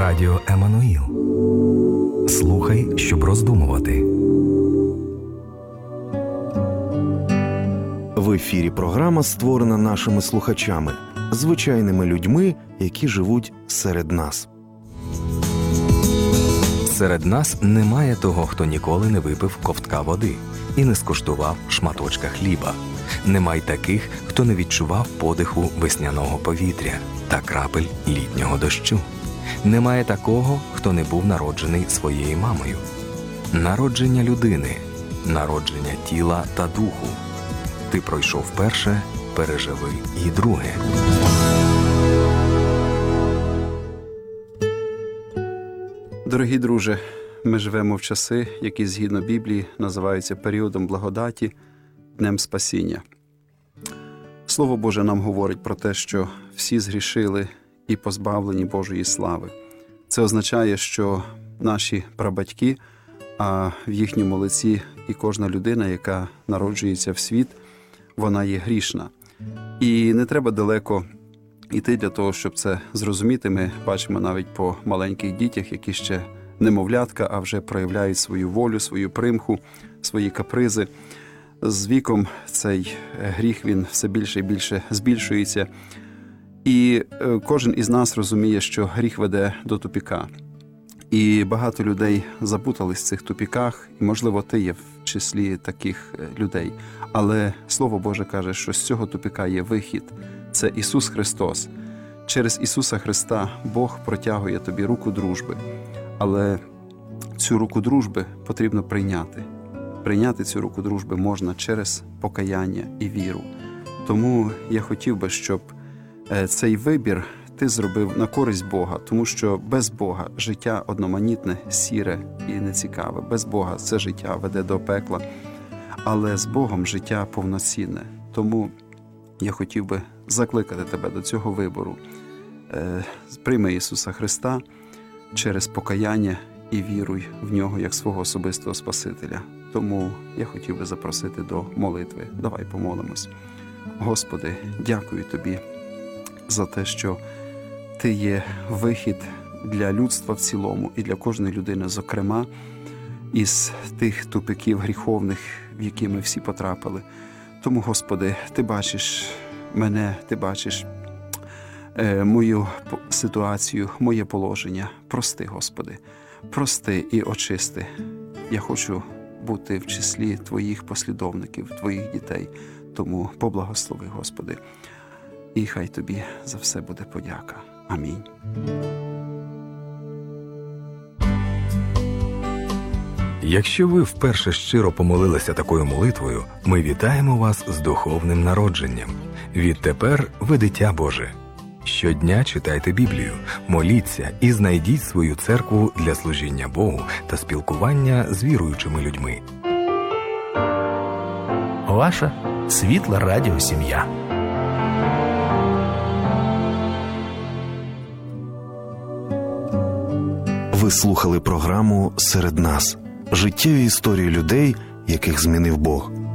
Радіо Еммануїл. Слухай, щоб роздумувати. В ефірі програма створена нашими слухачами, звичайними людьми, які живуть серед нас. Серед нас немає того, хто ніколи не випив ковтка води і не скуштував шматочка хліба. Немає таких, хто не відчував подиху весняного повітря та крапель літнього дощу. Немає такого, хто не був народжений своєю мамою. Народження людини, народження тіла та духу. Ти пройшов перше, переживи і друге. Дорогі друже, ми живемо в часи, які згідно Біблії називаються періодом благодаті, днем спасіння. Слово Боже нам говорить про те, що всі згрішили і позбавлені Божої слави. Це означає, що наші прабатьки, а в їхньому лиці і кожна людина, яка народжується в світ, вона є грішна. І не треба далеко йти для того, щоб це зрозуміти. Ми бачимо навіть по маленьких дітях, які ще немовлятка, а вже проявляють свою волю, свою примху, свої капризи. З віком цей гріх, він все більше і більше збільшується. І кожен із нас розуміє, що гріх веде до тупіка. І багато людей запутались в цих тупіках, і, можливо, ти є в числі таких людей. Але Слово Боже каже, що з цього тупіка є вихід. Це Ісус Христос. Через Ісуса Христа Бог протягує тобі руку дружби. Але цю руку дружби потрібно прийняти. Прийняти цю руку дружби можна через покаяння і віру. Тому я хотів би, щоб цей вибір ти зробив на користь Бога, тому що без Бога життя одноманітне, сіре і нецікаве. Без Бога це життя веде до пекла, але з Богом життя повноцінне. Тому я хотів би закликати тебе до цього вибору. Прийми Ісуса Христа через покаяння і віруй в Нього як свого особистого Спасителя. Тому я хотів би запросити до молитви. Давай помолимось. Господи, дякую Тобі за те, що Ти є вихід для людства в цілому і для кожної людини, зокрема, із тих тупиків гріховних, в які ми всі потрапили. Тому, Господи, Ти бачиш мене, Ти бачиш мою ситуацію, моє положення. Прости, Господи, прости і очисти. Я хочу бути в числі Твоїх послідовників, Твоїх дітей. Тому поблагослови, Господи. І хай Тобі за все буде подяка. Амінь. Якщо ви вперше щиро помолилися такою молитвою, ми вітаємо вас з духовним народженням. Відтепер ви дитя Боже. Щодня читайте Біблію, моліться і знайдіть свою церкву для служіння Богу та спілкування з віруючими людьми. Ваша світла радіосім'я. Ви слухали програму «Серед нас» – життєві історії людей, яких змінив Бог.